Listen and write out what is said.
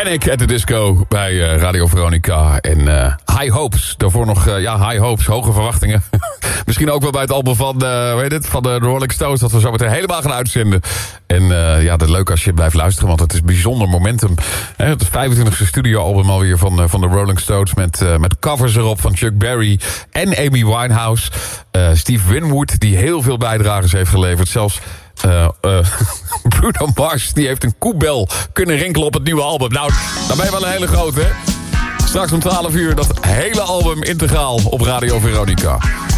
Panic at the Disco bij Radio Veronica. En High Hopes. Daarvoor nog High Hopes, hoge verwachtingen. Misschien ook wel bij het album van de Rolling Stones, dat we zo meteen helemaal gaan uitzenden. En dat is leuk als je blijft luisteren, want het is bijzonder momentum. Het 25e studioalbum alweer van de Rolling Stones met covers erop van Chuck Berry en Amy Winehouse. Steve Winwood, die heel veel bijdragers heeft geleverd. Zelfs Bruno Mars, die heeft een koebel kunnen rinkelen op het nieuwe album. Nou, dan ben je wel een hele grote, hè? Straks om 12 uur dat hele album integraal op Radio Veronica.